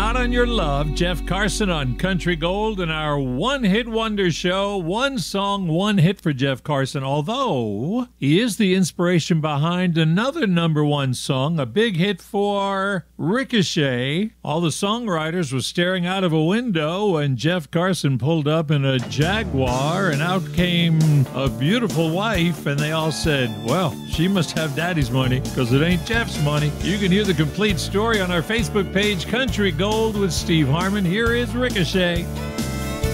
Count on Your Love, Jeff Carson on Country Gold, and our one-hit wonder show. One song, one hit for Jeff Carson, although he is the inspiration behind another number one song, a big hit for Ricochet. All the songwriters were staring out of a window when Jeff Carson pulled up in a Jaguar, and out came a beautiful wife, and they all said, well, she must have daddy's money, because it ain't Jeff's money. You can hear the complete story on our Facebook page, Country Gold with Steve Harmon. Here is Ricochet.